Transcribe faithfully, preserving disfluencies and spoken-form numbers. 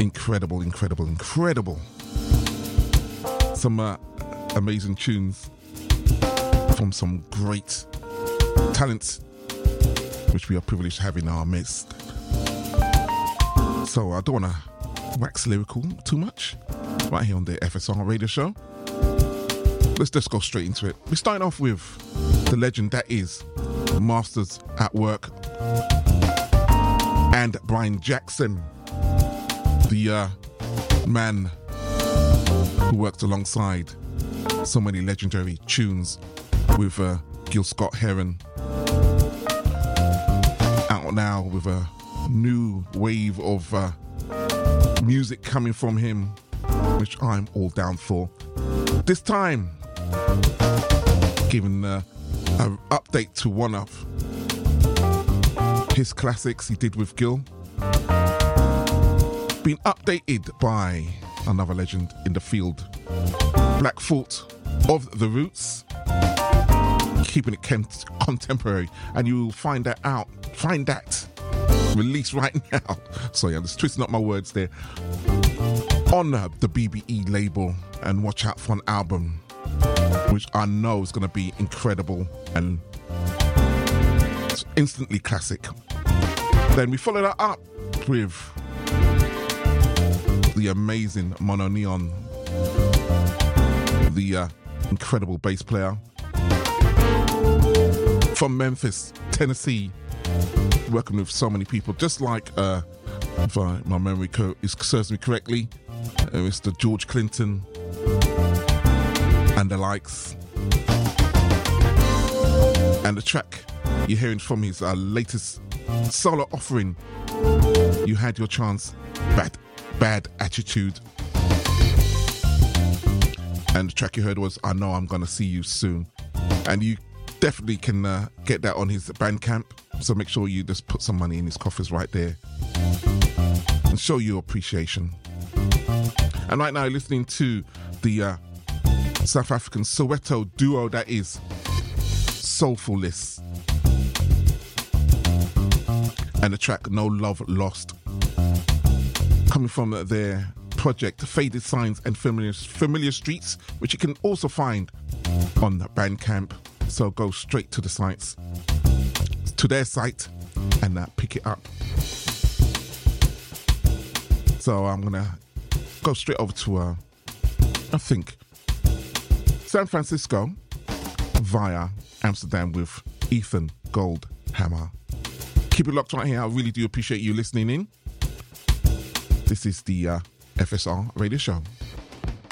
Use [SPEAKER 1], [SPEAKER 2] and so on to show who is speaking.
[SPEAKER 1] Incredible, incredible, incredible. Some uh, amazing tunes from some great talents which we are privileged to have in our midst. So I don't want to wax lyrical too much right here on the F S R radio show. Let's just go straight into it. We're starting off with the legend that is Masters at Work and Brian Jackson, the uh, man who worked alongside so many legendary tunes with uh, Gil Scott-Heron. Out now with a new wave of uh, music coming from him, which I'm all down for. This time, giving uh, an update to one of his classics he did with Gil, being updated by another legend in the field, Black Thought of the Roots, keeping it contemporary, and you will find that out, find that released right now. Sorry, I'm just twisting up my words there. On the B B E label, and watch out for an album which I know is going to be incredible and instantly classic. Then we follow that up with the amazing Mono Neon, the uh, incredible bass player from Memphis, Tennessee, working with so many people, just like, uh, if I, my memory co- is, serves me correctly, uh, Mister George Clinton and the likes. And the track you're hearing from his uh, latest solo offering, You Had Your Chance, Bad, Bad Attitude. And the track you heard was I Know I'm Gonna See You Soon. And you definitely can uh, get that on his Bandcamp, so make sure you just put some money in his coffers right there and show your appreciation. And right now, listening to the uh, South African Soweto duo that is Soulfulness, and the track No Love Lost, coming from their project Faded Signs and Familiar, Familiar Streets, which you can also find on Bandcamp. So go straight to the sites, to their site, and uh, pick it up. So I'm gonna go straight over to uh, I think San Francisco via Amsterdam with Ethan Goldhammer. Keep it locked right here. I really do appreciate you listening in. This is the uh, F S R Radio Show.